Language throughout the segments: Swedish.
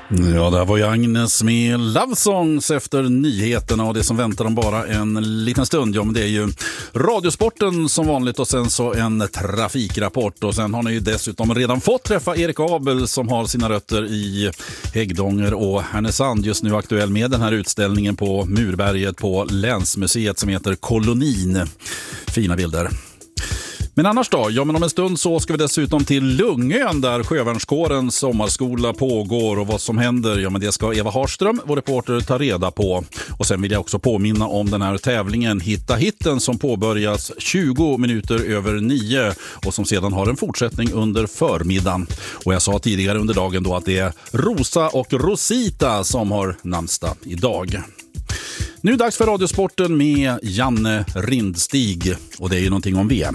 Ja, det var ju Agnes med Love Songs efter nyheterna, och det som väntar om bara en liten stund, ja men det är ju Radiosporten som vanligt och sen så en trafikrapport, och sen har ni ju dessutom redan fått träffa Erik Abel som har sina rötter i Häggdånger och Härnösand, just nu aktuell med den här utställningen på Murberget på Länsmuseet som heter Kolonin. Fina bilder. Men annars då? Ja, men om en stund så ska vi dessutom till Lungön där Sjövärnskårens sommarskola pågår, och vad som händer, ja men det ska Eva Harström, vår reporter, ta reda på. Och sen vill jag också påminna om den här tävlingen Hitta hitten som påbörjas 20 minuter över 9 och som sedan har en fortsättning under förmiddagen. Och jag sa tidigare under dagen då att det är Rosa och Rosita som har namnsdag idag. Nu är det dags för Radiosporten med Janne Rindstig, och det är ju någonting om VM.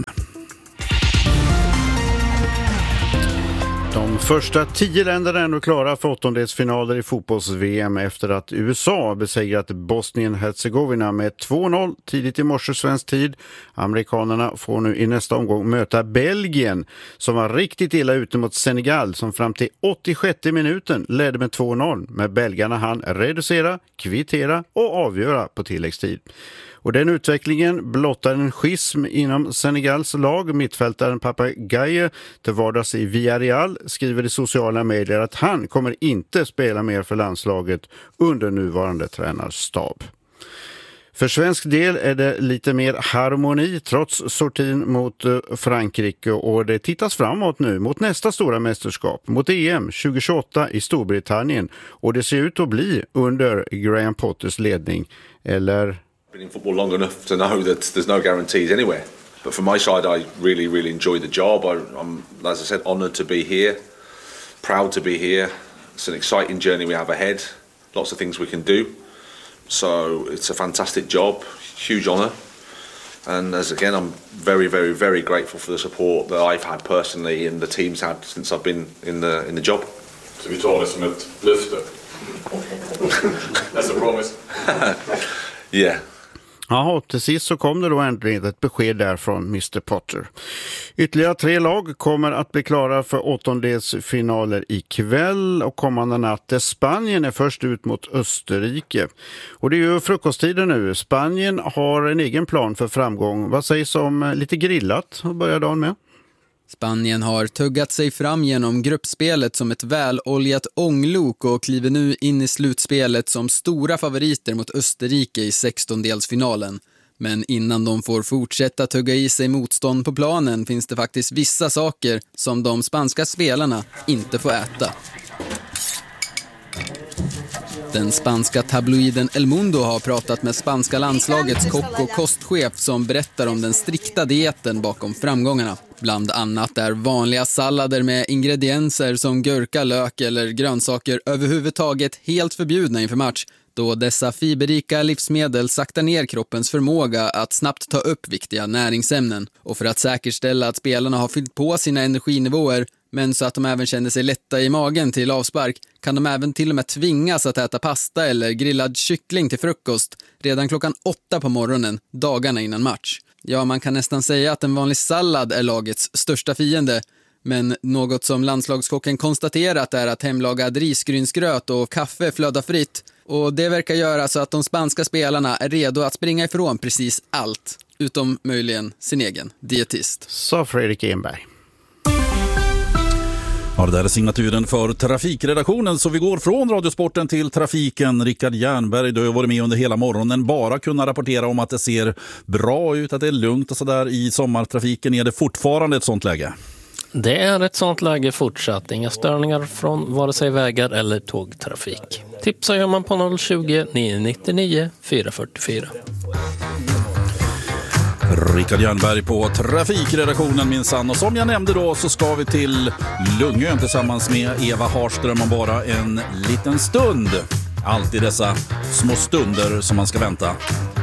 De första 10 länderna är nu klara för åttondelsfinaler i fotbolls-VM efter att USA besegrat Bosnien-Herzegovina med 2-0 tidigt i morse svensk tid. Amerikanerna får nu i nästa omgång möta Belgien som var riktigt illa ute mot Senegal som fram till 86 minuten ledde med 2-0. Men belgarna hann reducera, kvittera och avgöra på tilläggstid. Och den utvecklingen blottar en schism inom Senegals lag. Mittfältaren Papa Gaye till vardags i Villarreal skriver i sociala medier att han kommer inte spela mer för landslaget under nuvarande tränarstab. För svensk del är det lite mer harmoni trots sortin mot Frankrike, och det tittas framåt nu mot nästa stora mästerskap, mot EM 2028 i Storbritannien, och det ser ut att bli under Graham Potters ledning, eller... Been in football long enough to know that there's no guarantees anywhere. But from my side, I really enjoy the job. I'm, as I said, honoured to be here, proud to be here. It's an exciting journey we have ahead. Lots of things we can do. So it's a fantastic job, huge honour. And as again, I'm very grateful for the support that I've had personally and the team's had since I've been in the job. Så vi tar det som ett löfte. That's a promise. Yeah. Jaha, till sist så kom det då äntligen ett besked där från Mr. Potter. Ytterligare 3 lag kommer att bli klara för åttondelsfinaler ikväll, och kommande natt Spanien är först ut mot Österrike. Och det är ju frukosttiden nu. Spanien har en egen plan för framgång. Vad sägs om lite grillat att börja dagen med? Spanien har tuggat sig fram genom gruppspelet som ett väloljat ånglok och kliver nu in i slutspelet som stora favoriter mot Österrike i 16-delsfinalen. Men innan de får fortsätta tugga i sig motstånd på planen finns det faktiskt vissa saker som de spanska spelarna inte får äta. Den spanska tabloiden El Mundo har pratat med spanska landslagets kock och kostchef som berättar om den strikta dieten bakom framgångarna. Bland annat är vanliga sallader med ingredienser som gurka, lök eller grönsaker överhuvudtaget helt förbjudna inför match, då dessa fiberrika livsmedel saktar ner kroppens förmåga att snabbt ta upp viktiga näringsämnen. Och för att säkerställa att spelarna har fyllt på sina energinivåer, men så att de även känner sig lätta i magen till avspark, kan de även till och med tvingas att äta pasta eller grillad kyckling till frukost redan klockan 8 på morgonen, dagarna innan match. Ja, man kan nästan säga att en vanlig sallad är lagets största fiende, men något som landslagskocken konstaterat är att hemlagad risgrynsgröt och kaffe flödar fritt, och det verkar göra så att de spanska spelarna är redo att springa ifrån precis allt, utom möjligen sin egen dietist. Sa Fredrik Enberg. Ja, det där är signaturen för trafikredaktionen, så vi går från Radiosporten till trafiken. Rickard Jernberg, du har varit med under hela morgonen, bara kunna rapportera om att det ser bra ut, att det är lugnt och sådär i sommartrafiken. Är det fortfarande ett sånt läge? Det är ett sånt läge fortsatt. Inga störningar från vare sig vägar eller tågtrafik. Tipsa gör man på 020 999 444. Rickard Jernberg på trafikredaktionen minsann. Och som jag nämnde då så ska vi till Lungön tillsammans med Eva Harström om bara en liten stund. Alltid dessa små stunder som man ska vänta.